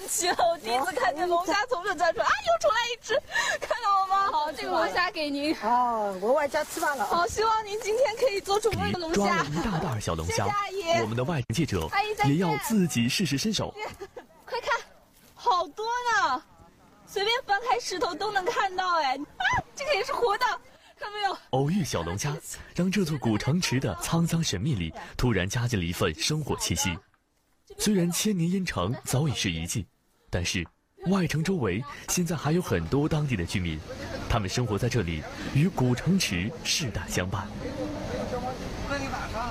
奇了，我第一次看见龙虾从这钻出来，啊，又出来一只，看到了吗？好，这个龙虾给您。 哦，我外家吃饭了。 好，希望您今天可以做出味的龙虾。 抓了一大袋小龙虾，我们的外景记者也要自己试试身手。 快看，好多呢，随便翻开石头都能看到哎！啊，这个也是活的。看到没有？ 偶遇小龙虾，让这座古城池的沧桑神秘里突然加进了一份生活气息。虽然千年烟城早已是遗迹，但是外城周围现在还有很多当地的居民，他们生活在这里，与古城池世代相伴。